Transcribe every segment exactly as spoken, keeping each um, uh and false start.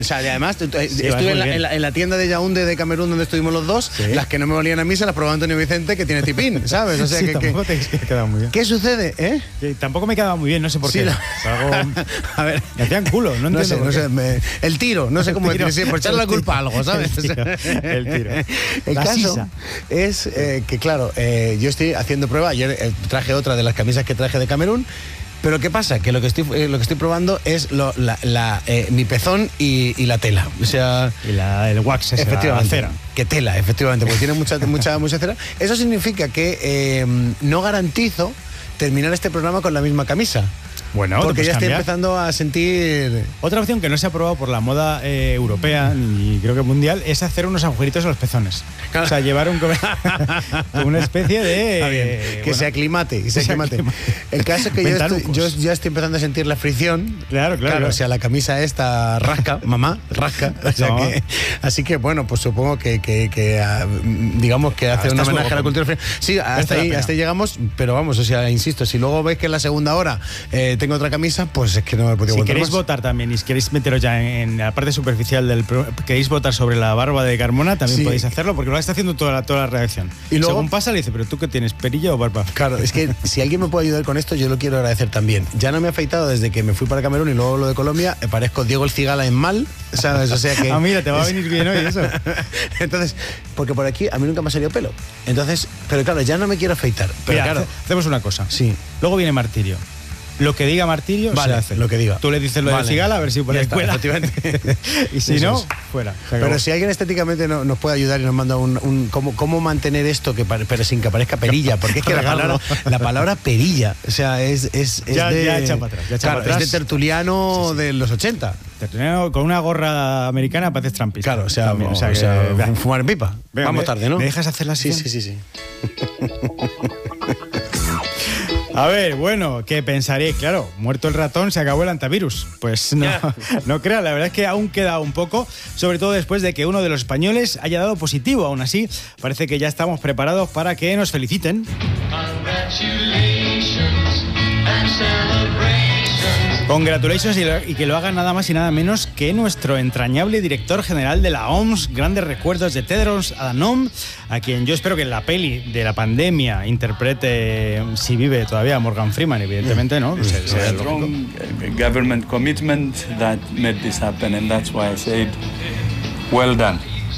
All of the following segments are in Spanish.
O sea, y además, sí, estuve en la, en, la, en la tienda de Yaoundé de Camerún donde estuvimos los dos, ¿sí? Las que no me olían a mí se las probó Antonio Vicente, que tiene tipín, ¿sabes? O sea, sí, que, tampoco que, te he quedado muy bien. ¿Qué sucede, eh? Que tampoco me quedaba muy bien, no sé por sí, qué. No. Algo... A ver, me hacían culo, no, no entiendo. Sé, no sé, me... El tiro, no sé cómo decir, por echarle la culpa a algo, ¿sabes? El tiro. El, tiro. el la caso sisa. es eh, que, claro, eh, yo estoy haciendo prueba. Ayer eh, traje otra de las camisas que traje de Camerún. Pero ¿qué pasa? Que lo que estoy, eh, lo que estoy probando es lo, la, la, eh, mi pezón y, y la tela. O sea... Y la, el wax, ese, efectivamente, la cera. Que tela, efectivamente, porque tiene mucha, mucha, mucha cera. Eso significa que eh, no garantizo terminar este programa con la misma camisa. Bueno, porque ya estoy cambiar. empezando a sentir... Otra opción que no se ha probado por la moda eh, europea y creo que mundial es hacer unos agujeritos a los pezones. Claro. O sea, llevar un una especie de... Eh, que bueno, se aclimate. Y se se aclimate. aclimate. El caso es que yo, estoy, yo ya estoy empezando a sentir la fricción. Claro, claro. Claro, claro. O sea, la camisa esta rasca, mamá, rasca. O sea no. que, así que, bueno, pues supongo que, que, que digamos que hace un homenaje a la cultura fricción. Sí, hasta ahí, hasta ahí llegamos, pero vamos, o sea, insisto, si luego veis que en la segunda hora eh, tengo otra camisa, pues es que no me he podido Si queréis más. votar también y si queréis meteros ya en, en la parte superficial del pro, queréis votar sobre la barba de Carmona, también sí. podéis hacerlo porque lo está haciendo toda la, toda la redacción. Y luego, según pasa le dice, pero tú qué tienes, perilla o barba. Claro, es que si alguien me puede ayudar con esto, yo lo quiero agradecer también. Ya no me he afeitado desde que me fui para Camerún y luego lo de Colombia, parezco Diego el Cigala en mal, ¿sabes? O sea que... ah, mira, te va a venir bien hoy eso. Entonces, porque por aquí a mí nunca me ha salido pelo. Entonces, pero claro, ya no me quiero afeitar. Pero mira, claro, hacemos una cosa. Sí. Luego viene Martirio. Lo que diga Martirio, vale, se hace. Lo que diga. Tú le dices lo vale. de Cigala, a ver si por ahí cuela. Y si no, es. fuera. Pero si alguien estéticamente no, nos puede ayudar y nos manda un, un cómo, cómo mantener esto, que pare, pero sin que aparezca perilla, porque es que la palabra, la palabra perilla, o sea, es, es, es ya, de... Ya echa para atrás. Ya echa claro, para atrás. Es de tertuliano sí, sí. de los ochenta. Tertuliano con una gorra americana pareces trampista. Claro, o sea, también, o sea, o sea que, que, fumar en pipa. Venga, Vamos me, tarde, ¿no? ¿Me dejas hacer la Sí, sí, sí, sí. A ver, bueno, ¿qué pensaréis? Claro, muerto el ratón, se acabó el antivirus. Pues no, no crean, la verdad es que aún queda un poco, sobre todo después de que uno de los españoles haya dado positivo. Aún así, parece que ya estamos preparados para que nos feliciten. Congratulations y, y que lo haga nada más y nada menos que nuestro entrañable director general de la O M S, grandes recuerdos de Tedros Adhanom, a quien yo espero que en la peli de la pandemia interprete, si vive todavía, Morgan Freeman, evidentemente, ¿no? It's a strong government commitment that made this happen, and that's why I said, well done.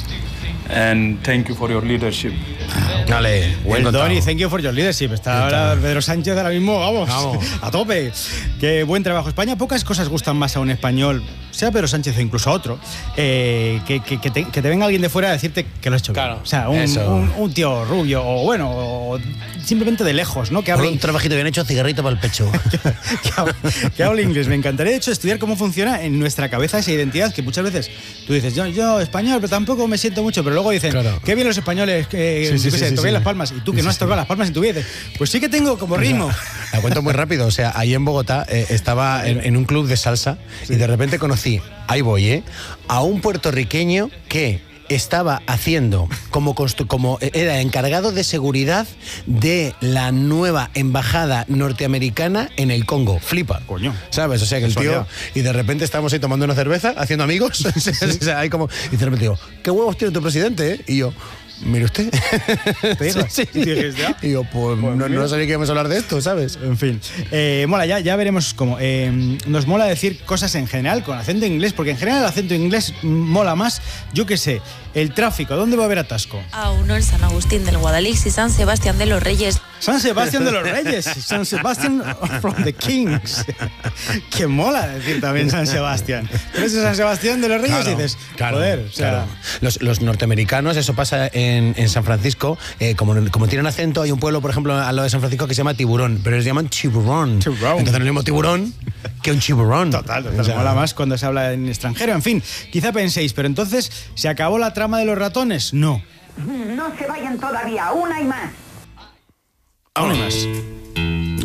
And thank you for your leadership. Dale, well done y thank you for your leadership. Está ahora Pedro Sánchez ahora mismo, vamos, vamos, a tope. Qué buen trabajo. España, pocas cosas gustan más a un español, sea Pedro Sánchez o incluso a otro, eh, que, que, que, te, que te venga alguien de fuera a decirte que lo has hecho bien. Claro, o sea, un, un, un tío rubio o bueno, o simplemente de lejos, ¿no? Que hable un trabajito bien hecho, cigarrito para el pecho. que, hable, que hable inglés. Me encantaría, de hecho, estudiar cómo funciona en nuestra cabeza esa identidad, que muchas veces tú dices, yo, yo español, pero tampoco me siento mucho, pero luego dicen, claro. qué bien los españoles, que sí, sí, sí, sí, toqué sí, las palmas, y tú que sí, no has tocado sí. las palmas en tu vida, pues sí que tengo como ritmo. La cuento muy rápido, o sea, ahí en Bogotá eh, estaba en, en un club de salsa sí. y de repente conocí, ahí voy, ¿eh? a un puertorriqueño que estaba haciendo como, como era encargado de seguridad de la nueva embajada norteamericana en el Congo. Flipa. Coño. ¿Sabes? O sea, que el tío... Y de repente estábamos ahí tomando una cerveza, haciendo amigos. Sí. O sea, hay como, y de repente digo, ¿qué huevos tiene tu presidente? ¿eh? Y yo... Mire usted. ¿Te digo? Sí, sí. Y yo, pues, pues no, no sabía que íbamos a hablar de esto, ¿sabes? En fin. Eh, mola, ya, ya veremos cómo. Eh, nos mola decir cosas en general con acento inglés, porque en general el acento inglés mola más, yo qué sé, el tráfico. ¿Dónde va a haber atasco? A uno en San Agustín del Guadalix y San Sebastián de los Reyes. San Sebastián de los Reyes. San Sebastián from the Kings. Que mola decir también San Sebastián. Pero ese San Sebastián de los Reyes claro, y dices, claro, joder, o sea... Claro. Los, los norteamericanos, eso pasa en, en San Francisco, eh, como, como tienen acento, hay un pueblo, por ejemplo, al lado de San Francisco que se llama Tiburón, pero les llaman Tiburón. Tiburón. Entonces no es mismo tiburón que un tiburón. Total, total. O sea, mola más cuando se habla en extranjero. En fin, quizá penséis, pero entonces, ¿se acabó la trama de los ratones? No. No se vayan todavía, una y más. Aún hay más. Y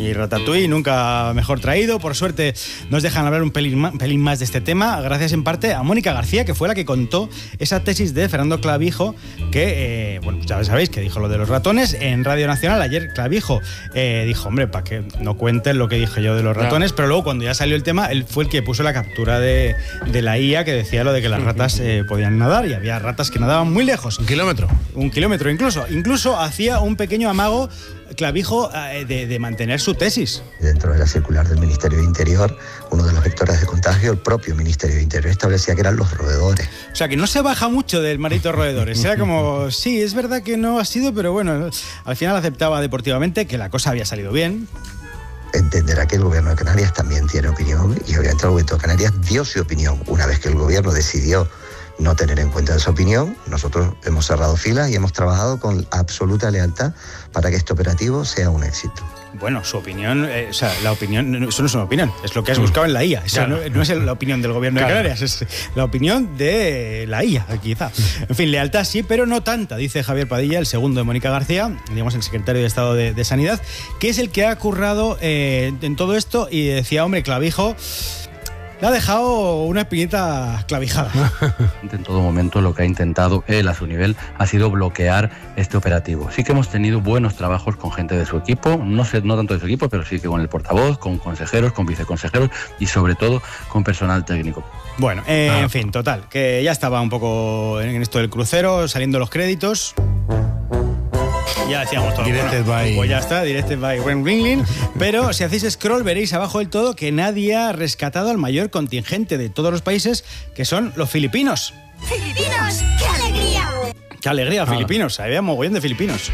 Y Ratatouille nunca mejor traído. Por suerte nos dejan hablar un pelín más, pelín más de este tema, gracias en parte a Mónica García, que fue la que contó esa tesis de Fernando Clavijo, que, eh, bueno, ya sabéis que dijo lo de los ratones en Radio Nacional. Ayer Clavijo eh, dijo, hombre, para que no cuenten lo que dije yo de los ratones, no. Pero luego cuando ya salió el tema, él fue el que puso la captura de, de la I A que decía lo de que las ratas eh, podían nadar, y había ratas que nadaban muy lejos. Un kilómetro. Un kilómetro incluso. Incluso hacía un pequeño amago Clavijo eh, de, de mantener su tesis. Dentro de la circular del Ministerio de Interior, uno de los vectores de contagio, el propio Ministerio de Interior establecía que eran los roedores. O sea, que no se baja mucho del maldito roedores. Era como, sí, es verdad que no ha sido, pero bueno, al final aceptaba deportivamente que la cosa había salido bien. Entenderá que el gobierno de Canarias también tiene opinión, y obviamente el gobierno de Canarias dio su opinión. Una vez que el gobierno decidió no tener en cuenta esa opinión, nosotros hemos cerrado filas y hemos trabajado con absoluta lealtad para que este operativo sea un éxito. Bueno, su opinión, eh, o sea, la opinión, eso no es una opinión, es lo que has buscado en la I A. Eso claro. no, no es la opinión del gobierno claro. de Canarias, es la opinión de la I A, quizá. En fin, lealtad sí, pero no tanta, dice Javier Padilla, el segundo de Mónica García, digamos el secretario de Estado de, de Sanidad, que es el que ha currado eh, en todo esto, y decía, hombre, Clavijo le ha dejado una espinita clavijada. En todo momento lo que ha intentado él a su nivel ha sido bloquear este operativo. Sí que hemos tenido buenos trabajos con gente de su equipo, no sé, no tanto de su equipo, pero sí que con el portavoz, con consejeros, con viceconsejeros y sobre todo con personal técnico. Bueno, eh, ah. en fin, total, que ya estaba un poco en esto del crucero, saliendo los créditos. Ya decíamos todo. Directed bueno, by... Pues ya está, Directed by Ren Ringling. Pero si hacéis scroll veréis abajo del todo que nadie ha rescatado al mayor contingente de todos los países, que son los filipinos. ¡Filipinos! ¡Qué alegría! ¡Qué alegría, ah. filipinos! Había mogollón de filipinos.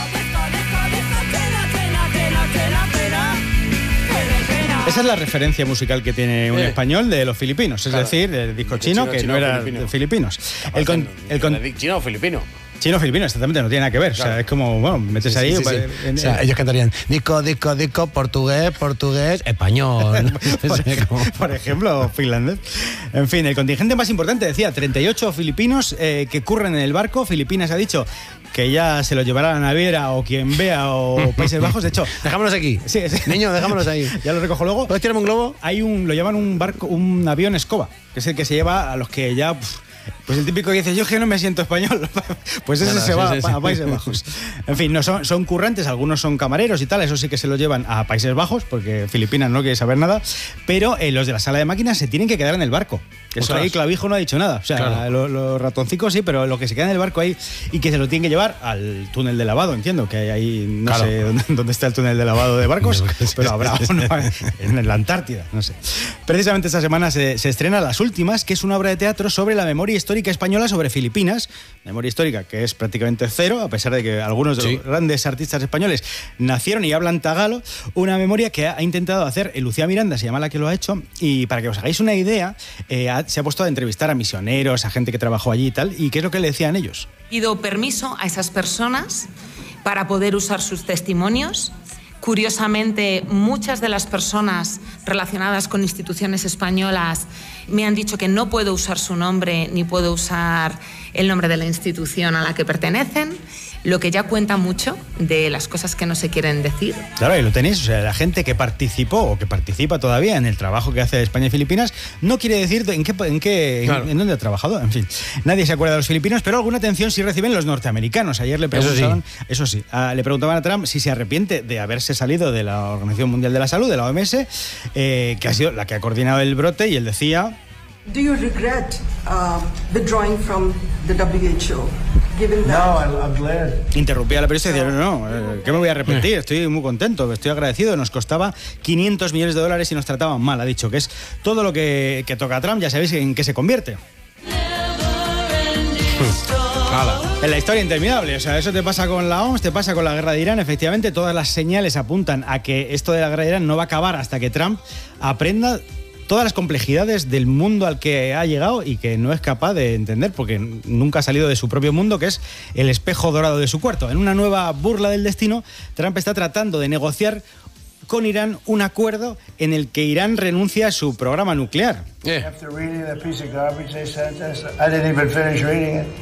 Esa es la referencia musical que tiene un eh. español de los filipinos, es claro. decir, el disco chino, chino que chino, no era filipino. de filipinos. El con, el con... ¿Chino o filipino? Chino filipino, exactamente, no tiene nada que ver. Claro. O sea, es como, bueno, metes sí, ahí. Sí, sí, para, sí. En, o sea, en... ellos cantarían disco, disco, disco, portugués, portugués, español. por, por ejemplo, finlandés. En fin, el contingente más importante decía treinta y ocho filipinos eh, que curren en el barco. Filipinas ha dicho que ya se lo llevará la naviera o quien vea o Países Bajos. De hecho, dejámonos aquí. Sí, sí. Niño, dejámonos ahí. Ya lo recojo luego. ¿Puedes tirarme un globo? Hay un, lo llaman un barco, un avión escoba, que es el que se lleva a los que ya. Pff, pues el típico que dice, yo que no me siento español, pues ese bueno, se sí, va sí, sí. a Países Bajos. En fin, no son, son currantes, algunos son camareros y tal, eso sí que se lo llevan a Países Bajos, porque Filipinas no quiere saber nada, pero eh, los de la sala de máquinas se tienen que quedar en el barco. Eso Ostras. Ahí Clavijo no ha dicho nada. O sea, claro. los, los ratoncicos sí, pero lo que se queda en el barco ahí y que se lo tienen que llevar al túnel de lavado, entiendo, que hay ahí, no claro. sé dónde, dónde está el túnel de lavado de barcos, pero habrá uno en la Antártida, no sé. Precisamente esta semana se, se estrena Las Últimas, que es una obra de teatro sobre la memoria histórica española sobre Filipinas, memoria histórica que es prácticamente cero, a pesar de que algunos de los sí. grandes artistas españoles nacieron y hablan tagalo, una memoria que ha intentado hacer Lucía Miranda, se llama la que lo ha hecho, y para que os hagáis una idea, eh, ha, se ha puesto a entrevistar a misioneros, a gente que trabajó allí y tal, y qué es lo que le decían ellos. Pido permiso a esas personas para poder usar sus testimonios. Curiosamente, muchas de las personas relacionadas con instituciones españolas me han dicho que no puedo usar su nombre ni puedo usar el nombre de la institución a la que pertenecen, lo que ya cuenta mucho de las cosas que no se quieren decir. Claro, ahí lo tenéis, o sea, la gente que participó o que participa todavía en el trabajo que hace España y Filipinas no quiere decir en qué, en, qué claro. en, en dónde ha trabajado, en fin. Nadie se acuerda de los filipinos, pero alguna atención sí reciben los norteamericanos. Ayer le preguntaban, eso sí, eso sí a, le preguntaban a Trump si se arrepiente de haberse salido de la Organización Mundial de la Salud, de la O M S, eh, que ha sido la que ha coordinado el brote, y él decía... Do you regret uh, withdrawing from the W H O? Given that... No, I'm glad. Interrumpía a la periodista y decía, no, no, eh, ¿qué me voy a arrepentir? Estoy muy contento, estoy agradecido. Nos costaba quinientos millones de dólares y nos trataban mal. Ha dicho que es todo lo que, que toca a Trump, ya sabéis en qué se convierte. En la historia interminable, o sea, eso te pasa con la O M S, te pasa con la guerra de Irán. Efectivamente, todas las señales apuntan a que esto de la guerra de Irán no va a acabar hasta que Trump aprenda todas las complejidades del mundo al que ha llegado y que no es capaz de entender porque nunca ha salido de su propio mundo, que es el espejo dorado de su cuarto. En una nueva burla del destino, Trump está tratando de negociar con Irán un acuerdo en el que Irán renuncia a su programa nuclear. Yeah.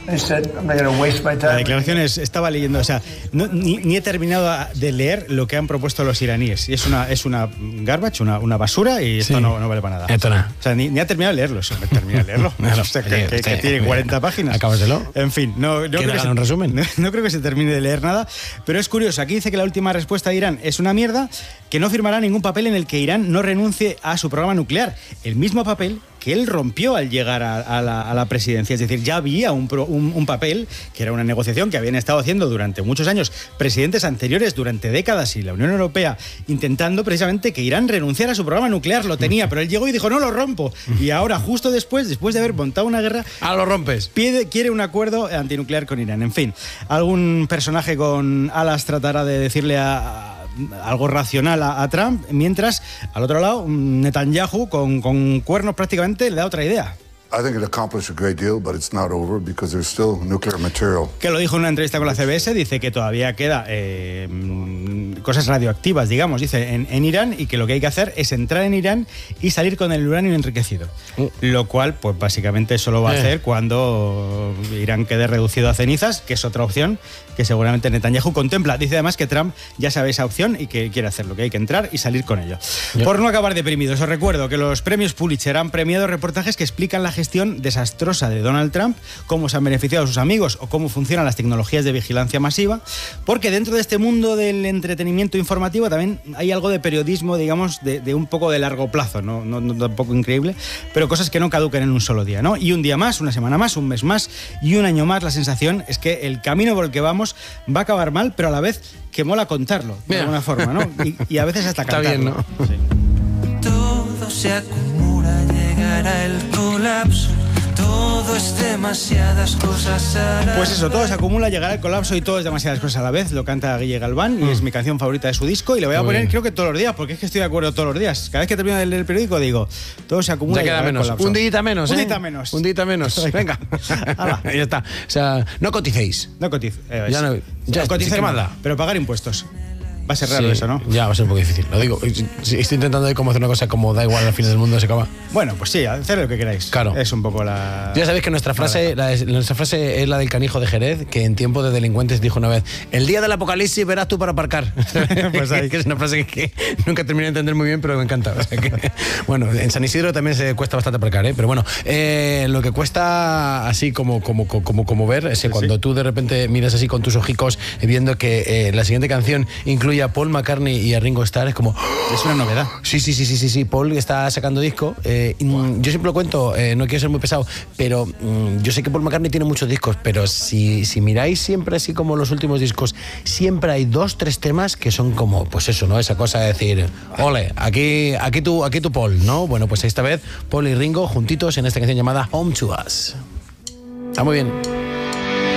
La declaración es, estaba leyendo, o sea, no, ni, ni he terminado de leer lo que han propuesto los iraníes. Y es una, es una garbage, una, una basura, y esto sí. no, no vale para nada. Esto no. O sea, ni, ni ha terminado de leerlo, eso, termina de leerlo. Claro, o sea, que, que, que tiene cuarenta páginas. Acábaselo. En fin, no, no, creo que se, un resumen? No, no creo que se termine de leer nada, pero es curioso. Aquí dice que la última respuesta de Irán es una mierda, que no firmará ningún papel en el que Irán no renuncie a su programa nuclear. El mismo papel que él rompió al llegar a, a, la, a la presidencia. Es decir, ya había un, pro, un, un papel, que era una negociación que habían estado haciendo durante muchos años presidentes anteriores, durante décadas, y la Unión Europea, intentando precisamente que Irán renunciara a su programa nuclear. Lo tenía, pero él llegó y dijo, no lo rompo. Y ahora, justo después, después de haber montado una guerra... Ah, lo rompes. Pide, quiere un acuerdo antinuclear con Irán. En fin, algún personaje con alas tratará de decirle a... a algo racional a, a Trump, mientras al otro lado Netanyahu con, con cuernos prácticamente le da otra idea. I think it accomplished a great deal, but it's not over because there's still nuclear material. Que lo dijo en una entrevista con la C B S, dice que todavía queda eh, cosas radioactivas, digamos, dice, en, en Irán, y que lo que hay que hacer es entrar en Irán y salir con el uranio enriquecido. Mm. Lo cual, pues básicamente solo va a hacer eh. cuando Irán quede reducido a cenizas, que es otra opción que seguramente Netanyahu contempla. Dice además que Trump ya sabe esa opción y que quiere hacerlo, que hay que entrar y salir con ello. Yeah. Por no acabar deprimidos, os recuerdo que los premios Pulitzer han premiado reportajes que explican la gestión desastrosa de Donald Trump, cómo se han beneficiado sus amigos o cómo funcionan las tecnologías de vigilancia masiva, porque dentro de este mundo del entretenimiento informativo también hay algo de periodismo, digamos, de, de un poco de largo plazo, ¿no? No, no tampoco increíble, pero cosas que no caducan en un solo día, ¿no? Y un día más, una semana más, un mes más y un año más, la sensación es que el camino por el que vamos va a acabar mal, pero a la vez que mola contarlo, de Mira. alguna forma, ¿no? Y, y a veces hasta cantarlo. Está bien, ¿no? Sí. Todo se acumula, llegará el colapso. Todo es demasiadas cosas a la Pues eso, todo se acumula, llegará el colapso y todo es demasiadas cosas a la vez. Lo canta Guille Galván y mm. es mi canción favorita de su disco y le voy a Muy poner bien. creo que todos los días, porque es que estoy de acuerdo todos los días. Cada vez que termino de leer el periódico digo, todo se acumula, ya queda menos. El colapso. Un día menos, ¿eh? Un día menos. Un día menos. Venga. Ya está. O sea, no coticéis. No coticéis. Eh, ya no, ya no coticéis, ¿qué más da? Pero pagar impuestos. Va a ser raro sí, eso, ¿no? Ya, va a ser un poco difícil. Lo digo, estoy intentando de cómo hacer una cosa como da igual, al final del mundo se acaba. Bueno, pues sí, hacer lo que queráis. Claro. Es un poco la... Ya sabéis que nuestra frase, la, nuestra frase es la del canijo de Jerez, que en tiempo de delincuentes dijo una vez, el día del apocalipsis verás tú para aparcar. Pues ahí, que es una frase que, que nunca terminé de entender muy bien, pero me encanta. O sea que, bueno, en San Isidro también se cuesta bastante aparcar, ¿eh? Pero bueno, eh, lo que cuesta así como, como, como, como ver es que sí, cuando sí. tú de repente miras así con tus ojicos viendo que eh, la siguiente canción incluye a Paul McCartney y a Ringo Starr, es como... Es una novedad. Sí, sí, sí, sí, sí, sí. Paul está sacando disco. Eh, wow. Yo siempre lo cuento, eh, no quiero ser muy pesado, pero mm, yo sé que Paul McCartney tiene muchos discos, pero si, si miráis siempre así como los últimos discos, siempre hay dos, tres temas que son como, pues eso, ¿no? Esa cosa de decir, ole, aquí, aquí tú, aquí tú Paul, ¿no? Bueno, pues esta vez Paul y Ringo juntitos en esta canción llamada Home to Us. Está muy bien.